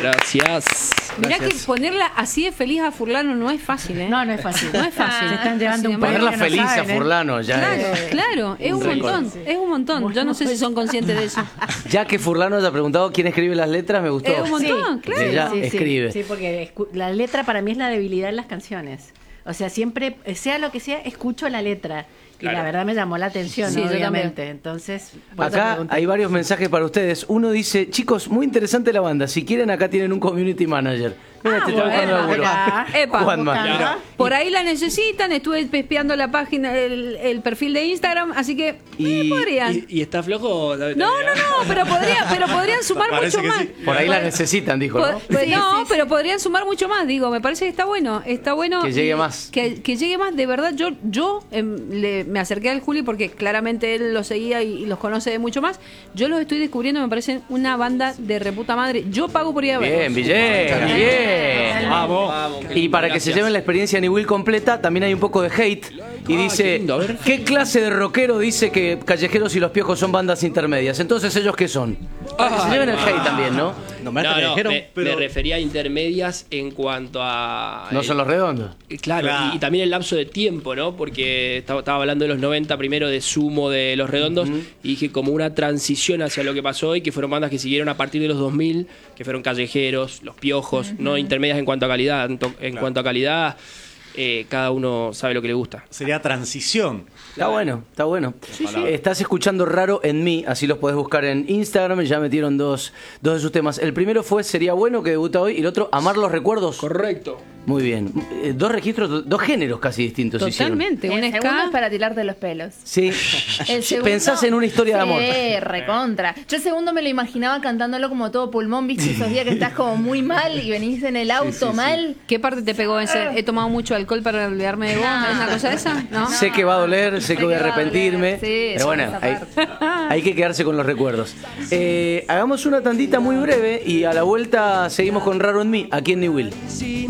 Gracias. Mirá que ponerla así de feliz a Furlano no es fácil, ¿eh? No, no es fácil. No es fácil. Se están llevando un Ponerla premio, Ponerla no feliz saben, a Furlano ya Claro, es. claro, es un montón, es un montón. Yo no sé si son conscientes de eso. Ya que Furlano haya preguntado quién escribe las letras, me gustó. Es un montón, claro. Ella escribe. Sí, porque la letra para mí es la debilidad en las canciones. O sea, siempre, sea lo que sea, escucho la letra. Y Claro. la verdad me llamó la atención, Sí, yo obviamente. Entonces, por eso Acá pregunté. hay varios mensajes para ustedes. Uno dice, chicos, muy interesante la banda. Si quieren, acá tienen un community manager. Mira, te está buscando bueno, laburo. acá. Epa. Juanma. Ya. Por ahí la necesitan, estuve pespeando la página, el perfil de Instagram, así que podrían. ¿Y está flojo? No, pero podrían sumar Parece mucho que más. sí. Por ahí la necesitan, dijo, ¿no? Pero podrían sumar mucho más, digo, me parece que está bueno. Que llegue más. Que llegue más, de verdad, yo me acerqué al Juli porque claramente él los seguía y los conoce de mucho más. Yo los estoy descubriendo, me parecen una banda de reputa madre. Yo pago por ir a verlos. Bien, Villena, bien. Vamos. Y para que se lleven la experiencia New Will completa, también hay un poco de hate. Y qué dice, lindo, a ver. ¿qué clase de rockero dice que Callejeros y Los Piojos son bandas intermedias? Entonces, ¿ellos qué son? Para que se lleven el hate también, ¿no? Me refería a intermedias en cuanto a... No son Los Redondos. Claro, y también el lapso de tiempo, ¿no? Porque estaba hablando de los 90 primero, de Sumo, de Los Redondos, y dije como una transición hacia lo que pasó hoy, que fueron bandas que siguieron a partir de los 2000, que fueron Callejeros, Los Piojos, no intermedias en cuanto a calidad. En cuanto a calidad, cada uno sabe lo que le gusta. Sería transición. Está bueno, está bueno. Estás escuchando Raro en Mí, así los podés buscar en Instagram, ya metieron dos de sus temas. El primero fue Sería Bueno, que debuta hoy, y el otro, Amar los Recuerdos. Correcto. Muy bien. Dos registros, dos géneros casi distintos. Totalmente, un El segundo es ska. para tirarte los pelos. Sí. El segundo, Pensás en una historia de amor. Sí, recontra. Yo el segundo me lo imaginaba cantándolo como todo pulmón, ¿viste? Esos días que estás como muy mal y venís en el auto mal. ¿Qué parte te pegó ese? He tomado mucho alcohol para olvidarme de vos. ¿Es una cosa esa? ¿No? Sé que va a doler, sé que voy a arrepentirme. Sí, pero bueno, esa hay que quedarse con los recuerdos. Hagamos una tandita muy breve y a la vuelta seguimos con Raro en Mí, aquí en New Will.